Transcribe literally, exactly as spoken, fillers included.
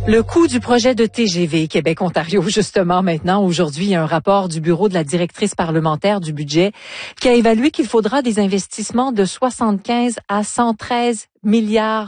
Le coût du projet de T G V Québec-Ontario, justement, maintenant, aujourd'hui, il y a un rapport du bureau de la directrice parlementaire du budget qui a évalué qu'il faudra des investissements de soixante-quinze à cent treize milliards